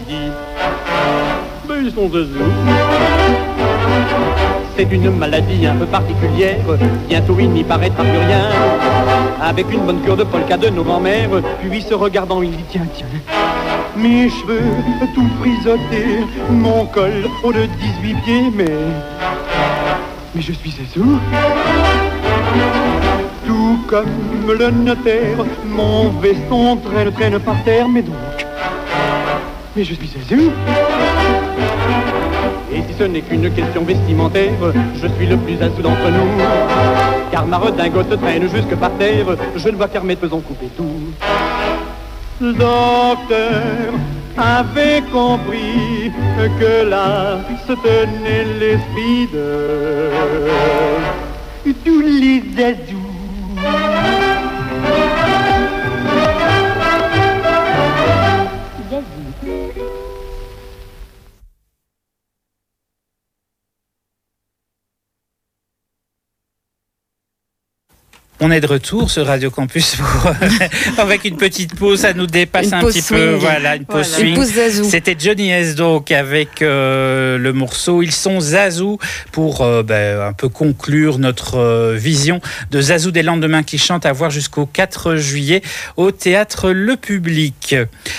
dit, mais ils sont zazous. C'est une maladie un peu particulière, bientôt il n'y paraîtra plus rien. Avec une bonne cure de polka de nos grands-mères, puis se regardant il dit tiens, mes cheveux tout frisottés, mon col haut de 18 pieds, mais je suis zazou. Tout comme le notaire, mon veston traîne par terre, mais je suis zazou. Et si ce n'est qu'une question vestimentaire, je suis le plus zazou d'entre nous. Car ma redingote traîne jusque par terre, je ne vois qu'à remettre faisant couper tout. Le docteur avait compris que là se tenait l'esprit de tous les zazous. On est de retour sur Radio Campus avec une petite pause, ça nous dépasse un petit peu. Voilà, une pause swing. Une pause zazou. C'était Johnny S donc avec le morceau Ils sont zazou pour un peu conclure notre vision de Zazou des lendemains qui chantent à voir jusqu'au 4 juillet au Théâtre Le Public.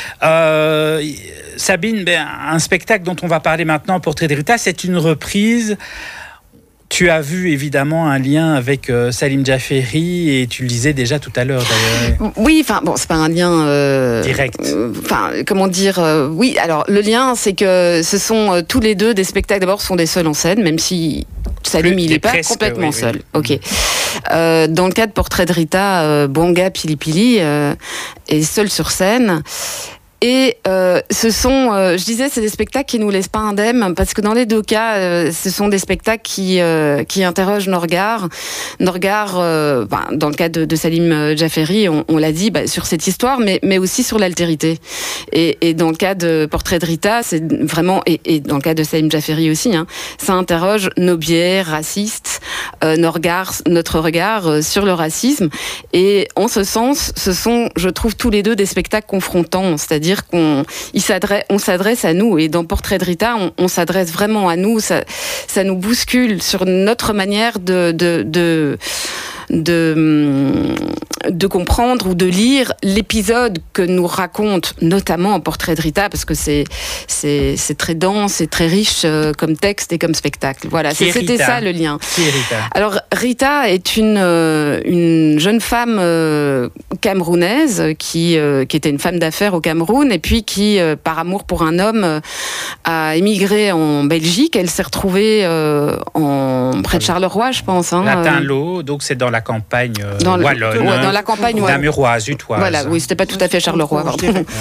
Sabine, un spectacle dont on va parler maintenant, Portrait de Rita, c'est une reprise. Tu as vu évidemment un lien avec Salim Djaferi et tu le disais déjà tout à l'heure d'ailleurs. Oui, c'est pas un lien direct. Oui, alors le lien c'est que ce sont tous les deux des spectacles. D'abord, sont des seuls en scène, même si Salim il n'est pas complètement seul. Ok. Dans le cas de Portrait de Rita, Bwanga Pilipili est seul sur scène. Et ce sont, je disais, c'est des spectacles qui nous laissent pas indemnes, parce que dans les deux cas, ce sont des spectacles qui interrogent nos regards. Nos regards, dans le cas de Salim Djaferi, on l'a dit, sur cette histoire, mais aussi sur l'altérité. Et dans le cas de Portrait de Rita, c'est vraiment, et dans le cas de Salim Djaferi aussi, ça interroge nos biais racistes, notre regard sur le racisme. Et en ce sens, ce sont, je trouve, tous les deux des spectacles confrontants, c'est-à-dire on s'adresse à nous, et dans Portrait de Rita, on s'adresse vraiment à nous, ça nous bouscule sur notre manière de comprendre ou de lire l'épisode que nous raconte notamment en Portrait de Rita, parce que c'est très dense et très riche comme texte et comme spectacle. Voilà, c'était ça le lien. Qui est Rita ? Alors Rita est une jeune femme camerounaise qui était une femme d'affaires au Cameroun, et puis qui, par amour pour un homme, a émigré en Belgique. Elle s'est retrouvée près de Charleroi, je pense. Latin-Lot, donc c'est dans la campagne wallonne. Dans la campagne wallonne. Namuroise, utoise. Voilà, oui, c'était pas tout à fait Charleroi. Comment ?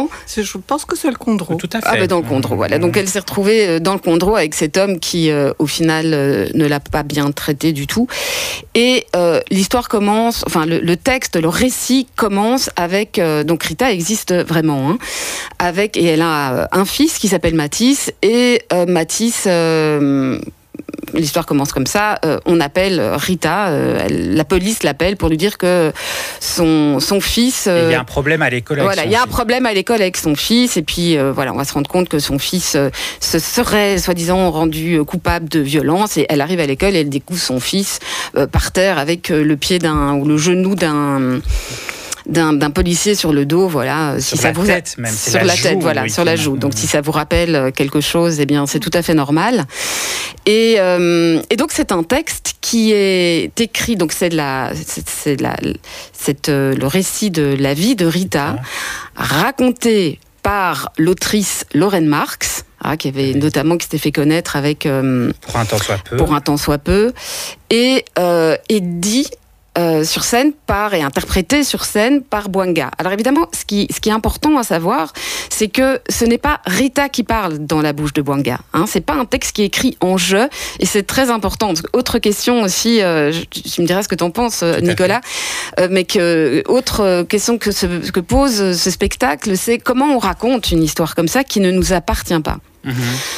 Je pense que c'est le Condro. Tout à fait. Dans le Condro, voilà. Donc elle s'est retrouvée dans le Condro avec cet homme qui, au final, ne l'a pas bien traité du tout. Et l'histoire commence, le texte, le récit commence avec, donc Rita existe vraiment, et elle a un fils qui s'appelle Mathis, et Mathis... l'histoire commence comme ça, on appelle Rita, la police l'appelle pour lui dire que son fils... il y a un problème à l'école avec son fils. Il y a un problème à l'école avec son fils, et puis on va se rendre compte que son fils se serait soi-disant rendu coupable de violence, et elle arrive à l'école et elle découvre son fils par terre avec le pied ou le genou d'un policier sur le dos, voilà. Sur la tête même, c'est sur la tête, voilà, sur la joue. Donc si ça vous rappelle quelque chose, eh bien c'est tout à fait normal. Et donc c'est un texte qui est écrit, donc c'est le récit de la vie de Rita, raconté par l'autrice Lorraine Marx, qui s'était fait connaître avec Pour un temps soit peu, et dit sur scène et interprété sur scène par Bwanga. Alors évidemment, ce qui est important à savoir, c'est que ce n'est pas Rita qui parle dans la bouche de Bwanga. C'est pas un texte qui est écrit en jeu, et c'est très important. Autre question aussi, tu me diras ce que t'en penses, Nicolas, mais autre question que pose ce spectacle, c'est comment on raconte une histoire comme ça qui ne nous appartient pas.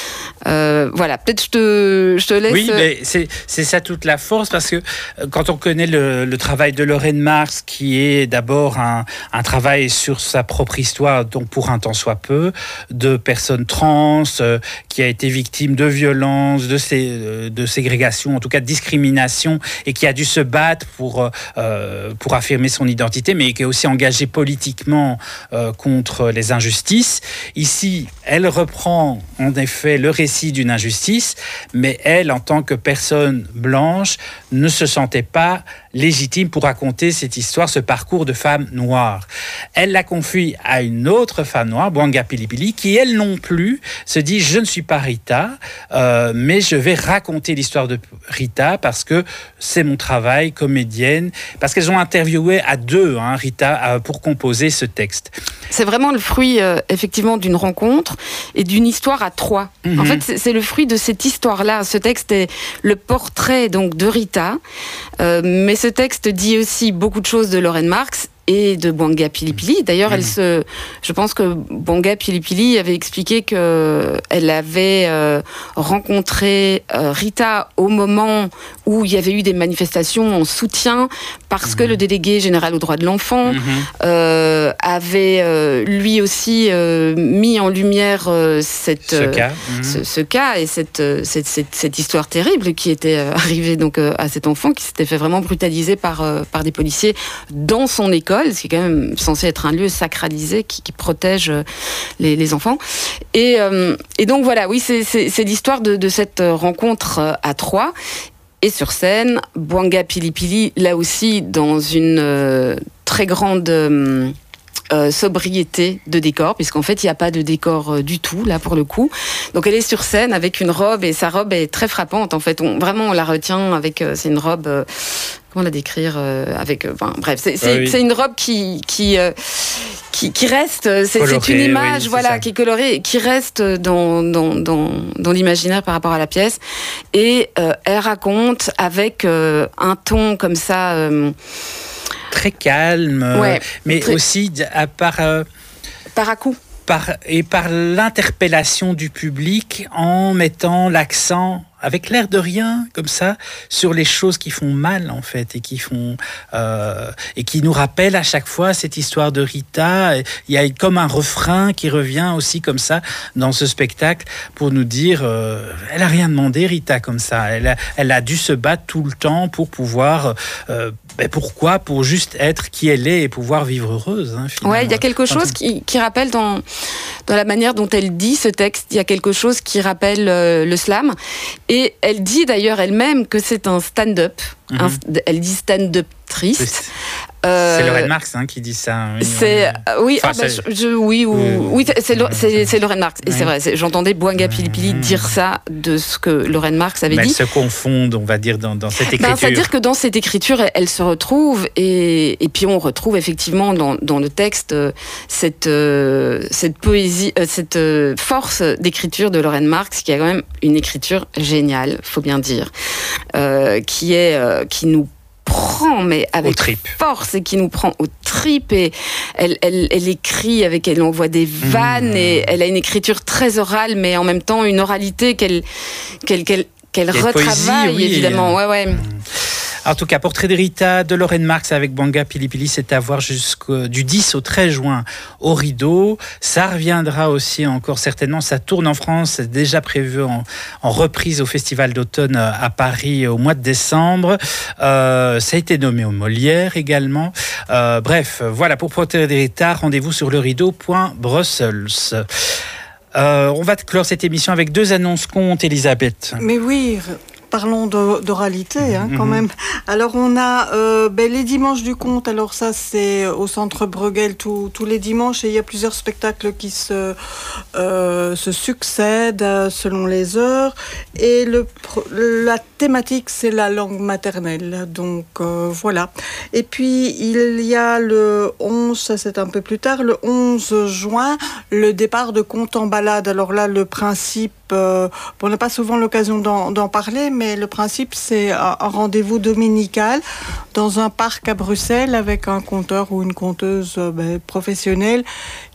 Voilà, peut-être je te laisse... Oui, mais c'est ça toute la force, parce que quand on connaît le travail de Lorraine Marx, qui est d'abord un travail sur sa propre histoire, donc pour un temps soit peu, de personnes trans, qui a été victime de violences, de ségrégation, en tout cas de discrimination, et qui a dû se battre pour affirmer son identité, mais qui est aussi engagée politiquement contre les injustices. Ici, elle reprend en effet le récit d'une injustice, mais elle, en tant que personne blanche, ne se sentait pas légitime pour raconter cette histoire, ce parcours de femme noire. Elle la confie à une autre femme noire, Bwanga Pilipili, qui elle non plus se dit « je ne suis pas Rita, mais je vais raconter l'histoire de Rita parce que c'est mon travail comédienne », parce qu'elles ont interviewé à deux, Rita, pour composer ce texte. C'est vraiment le fruit, effectivement, d'une rencontre et d'une histoire à trois. Mm-hmm. En fait, c'est le fruit de cette histoire-là. Ce texte est le portrait donc de Rita, mais ce texte dit aussi beaucoup de choses de Lorraine Marx et de Bwanga Pilipili. D'ailleurs, je pense que Bwanga Pilipili avait expliqué qu'elle avait rencontré Rita au moment où il y avait eu des manifestations en soutien, parce que le délégué général aux droits de l'enfant avait lui aussi mis en lumière ce cas et cette histoire terrible qui était arrivée donc à cet enfant qui s'était fait vraiment brutaliser par des policiers dans son école, ce qui est quand même censé être un lieu sacralisé qui protège les enfants. Et donc voilà, oui, c'est l'histoire de cette rencontre à trois. Et sur scène, Bwanga Pilipili, là aussi, dans une très grande sobriété de décor, puisqu'en fait, il n'y a pas de décor du tout, là, pour le coup. Donc, elle est sur scène avec une robe, et sa robe est très frappante, en fait. Vraiment, on la retient avec... c'est une robe... comment la décrire avec... bref, c'est une robe qui reste... C'est une image, qui est colorée, qui reste dans l'imaginaire par rapport à la pièce. Et elle raconte avec un ton comme ça... très calme, mais aussi par à-coups. Par l'interpellation du public, en mettant l'accent avec l'air de rien, comme ça, sur les choses qui font mal, en fait, et qui nous rappellent à chaque fois cette histoire de Rita. Il y a comme un refrain qui revient aussi comme ça dans ce spectacle pour nous dire elle a rien demandé, Rita, comme ça. Elle a dû se battre tout le temps pour pouvoir... pourquoi ? Pour juste être qui elle est et pouvoir vivre heureuse. Il y a quelque chose qui rappelle dans la manière dont elle dit ce texte, il y a quelque chose qui rappelle le slam. Et elle dit d'ailleurs elle-même que c'est un stand-up. Elle dit stand-up triste. C'est Lorraine Marx qui dit ça. Oui, c'est Lorraine Marx. Et c'est vrai, j'entendais Bwanga Pilipili dire ça de ce que Lorraine Marx avait dit. Elles se confondent, on va dire, dans cette écriture. C'est-à-dire que dans cette écriture, elle se retrouve, et puis on retrouve effectivement dans le texte cette poésie, cette force d'écriture de Lorraine Marx, qui a quand même une écriture géniale, faut bien dire, qui nous prend mais avec force et qui nous prend aux tripes, et elle écrit avec, elle envoie des vannes et elle a une écriture très orale, mais en même temps une oralité qu'elle retravaille, poésie, évidemment. En tout cas, Portrait de Rita de Lorraine Marx avec Bwanga Pilipili, c'est à voir du 10 au 13 juin au Rideau. Ça reviendra aussi encore certainement. Ça tourne en France, c'est déjà prévu en reprise au Festival d'automne à Paris au mois de décembre. Ça a été nommé au Molière également. Bref, voilà, pour Portrait de Rita, rendez-vous sur lerideau.brussels. On va clore cette émission avec 2 annonces contes, Elisabeth. Mais oui, parlons d'oralité quand même. Alors on a les dimanches du conte. Alors ça c'est au Centre Bruegel tous les dimanches, et il y a plusieurs spectacles qui se succèdent selon les heures. Et la thématique c'est la langue maternelle. Donc voilà. Et puis il y a le 11, ça c'est un peu plus tard, le 11 juin, le départ de Contes en balade. Alors là le principe, on n'a pas souvent l'occasion d'en parler, mais le principe, c'est un rendez-vous dominical dans un parc à Bruxelles avec un conteur ou une conteuse professionnelle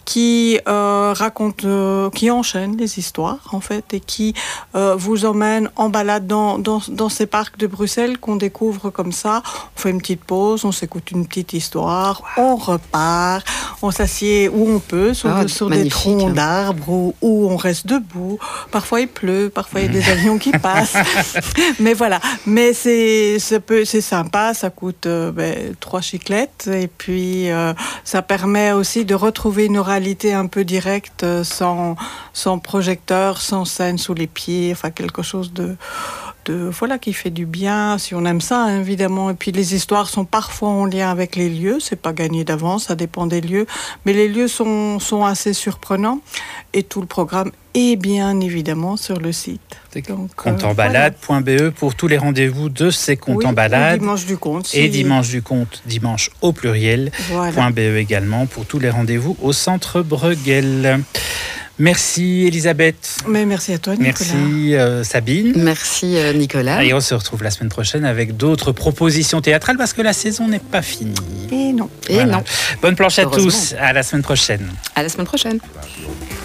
qui raconte, qui enchaîne les histoires en fait et qui vous emmène en balade dans ces parcs de Bruxelles qu'on découvre comme ça. On fait une petite pause, on s'écoute une petite histoire, on repart, on s'assied où on peut sur des troncs d'arbres où on reste debout. Parfois il pleut, parfois il y a des avions qui passent. Mais voilà, mais c'est sympa, ça coûte 3 chiclettes et puis ça permet aussi de retrouver une oralité un peu directe sans projecteur, sans scène sous les pieds, enfin quelque chose de voilà, qui fait du bien, si on aime ça, hein, évidemment. Et puis les histoires sont parfois en lien avec les lieux, c'est pas gagné d'avance, ça dépend des lieux, mais les lieux sont assez surprenants et tout le programme est bien évidemment sur le site. Contembalade.be pour tous les rendez-vous de ces contes en balade. Dimanche du conte. Et dimanche du conte, dimanche au pluriel. Voilà. .be également pour tous les rendez-vous au centre Bruegel. Merci Elisabeth. Mais merci à toi Nicolas. Merci Sabine. Merci Nicolas. Et on se retrouve la semaine prochaine avec d'autres propositions théâtrales parce que la saison n'est pas finie. Et non. Voilà. Bonne planche à tous. À la semaine prochaine. À la semaine prochaine.